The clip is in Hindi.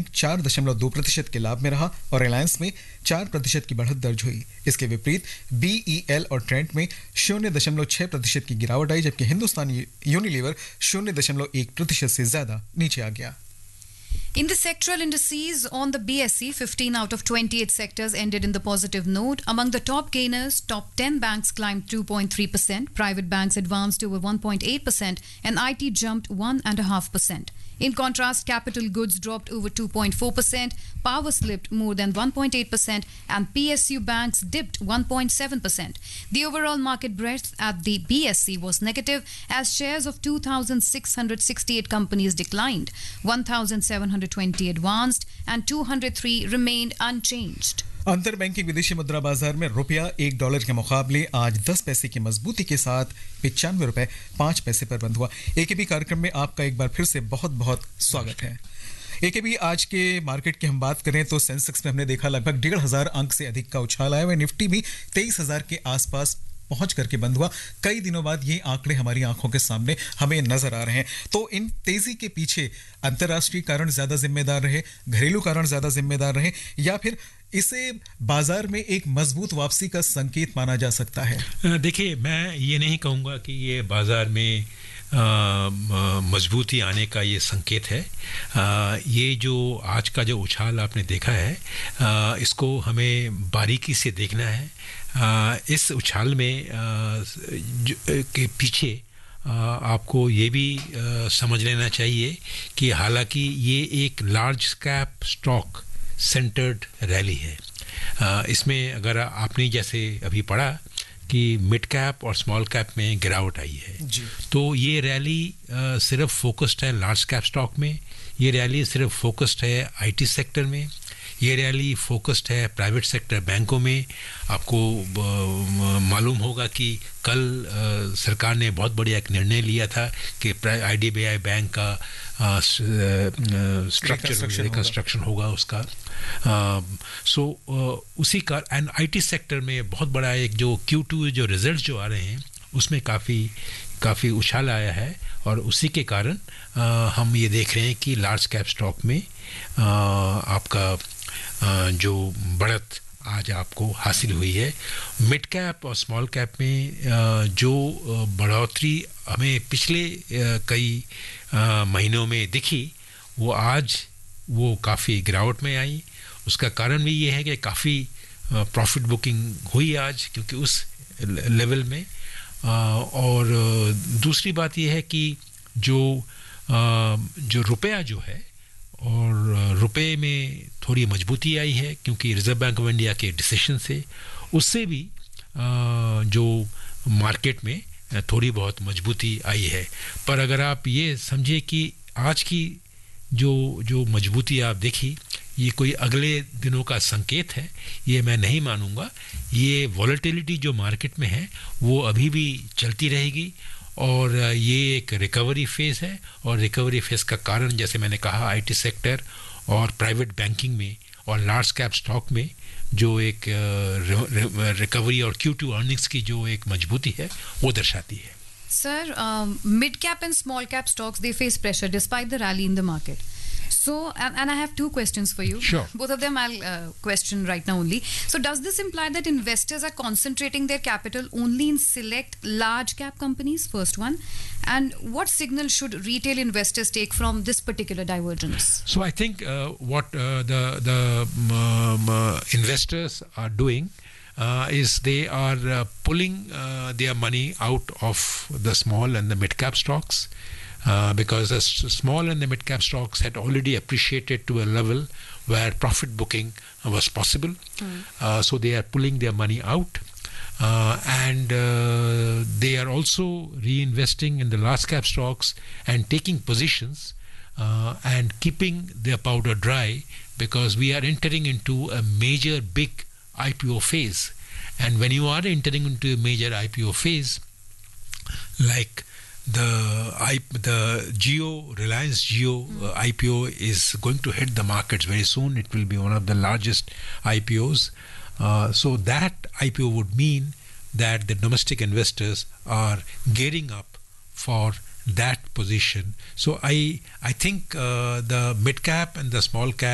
बैंक 4.2% के लाभ में रहा और रिलायंस में 4% की बढ़त दर्ज हुई। इसके विपरीत BEL और ट्रेंट में 0.6% की गिरावट आई, जबकि हिंदुस्तान यूनिलीवर 0.1% से ज्यादा नीचे आ गया। In the sectoral indices on the BSE, 15 out of 28 sectors ended in the positive note. Among the top gainers, top 10 banks climbed 2.3%, private banks advanced over 1.8%, and IT jumped 1.5%. In contrast, capital goods dropped over 2.4%, power slipped more than 1.8%, and PSU banks dipped 1.7%. The overall market breadth at the BSE was negative as shares of 2,668 companies declined, 1,720 advanced, and 203 remained unchanged. अंतर बैंकिंग विदेशी मुद्रा बाजार में रुपया $1 के मुकाबले आज 10 पैसे की मजबूती के साथ 95 रुपए 5 पैसे पर बंद हुआ। एकेबी कार्यक्रम में आपका एक बार फिर से बहुत बहुत स्वागत है। एकेबी आज के मार्केट की हम बात करें तो सेंसेक्स में हमने देखा लगभग 1,500 अंक से अधिक का उछाल आया हुआ। निफ्टी भी 23,000 के आसपास पहुंच करके बंद हुआ। कई दिनों बाद ये आंकड़े हमारी आंखों के सामने हमें नजर आ रहे हैं। तो इन तेजी के पीछे अंतर्राष्ट्रीय कारण ज्यादा जिम्मेदार रहे, घरेलू कारण ज्यादा जिम्मेदार रहे, या फिर इसे बाजार में एक मजबूत वापसी का संकेत माना जा सकता है? देखिए, मैं ये नहीं कहूँगा कि ये बाजार में मजबूती आने का ये संकेत है। ये जो आज का जो उछाल आपने देखा है, इसको हमें बारीकी से देखना है। इस उछाल में के पीछे आपको ये भी समझ लेना चाहिए कि हालांकि ये एक large cap stock centred rally है। इसमें अगर आपने जैसे अभी पढ़ा कि मिड कैप और स्मॉल कैप में गिरावट आई है, तो ये रैली सिर्फ फोकस्ड है लार्ज कैप स्टॉक में, ये रैली सिर्फ फोकस्ड है IT सेक्टर में, ये रैली फोकस्ड है प्राइवेट सेक्टर बैंकों में। आपको मालूम होगा कि कल सरकार ने बहुत बढ़िया एक निर्णय लिया था कि IDBI बैंक का रिकंस्ट्रक्शन होगा उसका। उसी का एंड IT सेक्टर में बहुत बड़ा एक जो Q2 जो रिजल्ट जो आ रहे हैं उसमें काफ़ी उछाल आया है, और उसी के कारण हम ये देख रहे हैं कि लार्ज कैप स्टॉक में आपका जो बढ़त आज आपको हासिल हुई है। मिड कैप और स्मॉल कैप में जो बढ़ोतरी हमें पिछले कई महीनों में दिखी, वो आज वो काफ़ी गिरावट में आई। उसका कारण भी ये है कि काफ़ी प्रॉफिट बुकिंग हुई आज, क्योंकि उस लेवल में। और दूसरी बात ये है कि जो रुपया जो है, और रुपए में थोड़ी मजबूती आई है क्योंकि रिजर्व बैंक ऑफ इंडिया के डिसीजन से, उससे भी जो मार्केट में थोड़ी बहुत मजबूती आई है। पर अगर आप ये समझे कि आज की जो मजबूती आप देखी, ये कोई अगले दिनों का संकेत है, ये मैं नहीं मानूंगा। ये वॉलेटिलिटी जो मार्केट में है वो अभी भी चलती रहेगी, और ये एक रिकवरी फेज़ है, और रिकवरी फेज़ का कारण जैसे मैंने कहा IT सेक्टर और प्राइवेट बैंकिंग में और लार्ज कैप स्टॉक में जो एक रिकवरी और Q2 अर्निंग्स की जो एक मजबूती है वो दर्शाती है। Sir, mid-cap and small-cap stocks, they face pressure despite the rally in the market. So, and I have two questions for you. Sure. Both of them I'll question right now only. So, does this imply that investors are concentrating their capital only in select large-cap companies? First one. And what signal should retail investors take from this particular divergence? So, I think what the investors are doing is they are pulling their money out of the small and the mid-cap stocks, because the small and the mid-cap stocks had already appreciated to a level where profit booking was possible. So they are pulling their money out, and they are also reinvesting in the large cap stocks and taking positions and keeping their powder dry, because we are entering into a major big IPO phase. And when you are entering into a major IPO phase, like the Reliance Jio IPO is going to hit the markets very soon. It will be one of the largest IPOs. So that IPO would mean that the domestic investors are gearing up for that position. So I think the mid cap and the small cap